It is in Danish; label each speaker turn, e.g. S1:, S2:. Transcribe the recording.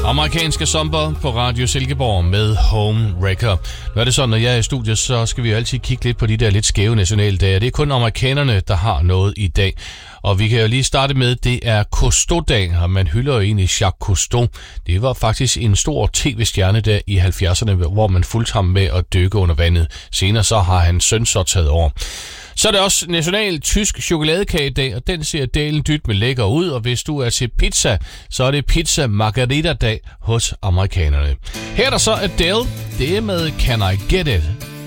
S1: Amerikanske Zomber på Radio Silkeborg med Home Wrecker. Nu er det sådan, når jeg er i studiet, så skal vi jo altid kigge lidt på de der lidt skæve nationaldage. Det er kun amerikanerne, der har noget i dag. Og vi kan jo lige starte med, det er Cousteau-dag, og man hylder jo egentlig Jacques Cousteau. Det var faktisk en stor tv-stjerne der i 70'erne, hvor man fulgte ham med at dykke under vandet. Senere så har hans søn så taget over. Så er det også national tysk chokoladekagedag, og den ser dalen dyt med lækker ud. Og hvis du er til pizza, så er det pizza margarita-dag hos amerikanerne. Her er der så Adele, det er med Can I Get It?